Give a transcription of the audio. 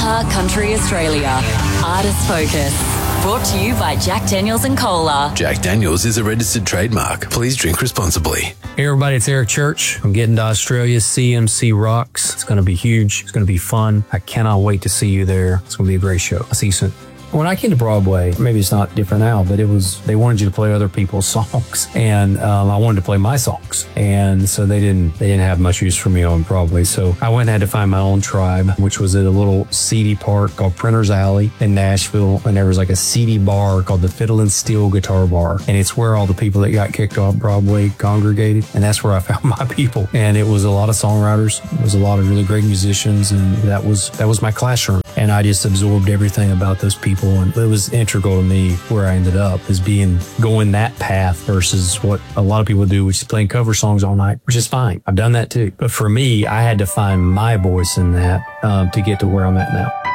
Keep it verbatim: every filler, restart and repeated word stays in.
iHeart Country Australia. Artist Focus. Brought to you by Jack Daniels and Cola. Jack Daniels is a registered trademark. Please drink responsibly. Hey everybody, it's Eric Church. I'm getting to Australia. C M C rocks. It's going to be huge. It's going to be fun. I cannot wait to see you there. It's going to be a great show. I'll see you soon. When I came to Broadway, maybe it's not different now, but it was, they wanted you to play other people's songs, and um, I wanted to play my songs. And so they didn't, they didn't have much use for me on Broadway. So I went and had to find my own tribe, which was at a little seedy park called Printer's Alley in Nashville. And there was like a seedy bar called the Fiddle and Steel Guitar Bar. And it's where all the people that got kicked off Broadway congregated. And that's where I found my people. And it was a lot of songwriters. It was a lot of really great musicians. And that was, that was my classroom. And I just absorbed everything about those people. And it was integral to me where I ended up, is being, going that path versus what a lot of people do, which is playing cover songs all night, which is fine. I've done that too. But for me, I had to find my voice in that um, to get to where I'm at now.